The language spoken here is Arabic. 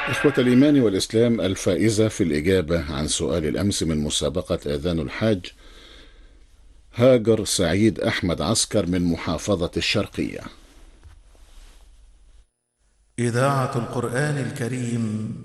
إخوة الإيمان والإسلام، الفائزة في الإجابة عن سؤال الأمس من مسابقة آذان الحاج هاجر سعيد أحمد عسكر من محافظة الشرقية. إذاعة القرآن الكريم